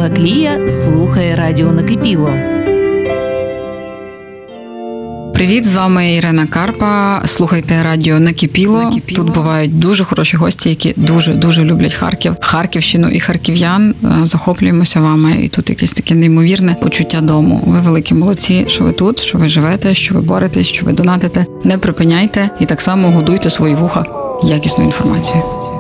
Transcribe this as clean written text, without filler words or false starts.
Ольга Клія слухає радіо «Накипіло». Привіт, з вами Ірина Карпа. Слухайте радіо «Накипіло». Тут бувають дуже хороші гості, які дуже люблять Харків, Харківщину і харків'ян. Захоплюємося вами. І тут якесь таке неймовірне почуття дому. Ви великі молодці, що ви тут, що ви живете, що ви боретесь, що ви донатите. Не припиняйте і так само годуйте свої вуха якісною інформацією.